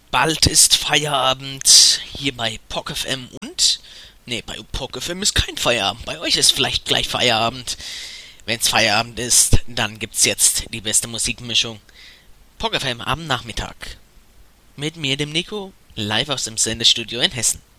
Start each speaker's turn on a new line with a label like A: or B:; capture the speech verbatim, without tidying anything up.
A: Bald ist Feierabend hier bei P O C F M und... Nee, bei P O C F M ist kein Feierabend. Bei euch ist vielleicht gleich Feierabend. Wenn's Feierabend ist, dann gibt's jetzt die beste Musikmischung. P O C F M am Nachmittag. Mit mir, dem Nico, live aus dem Sendestudio in Hessen.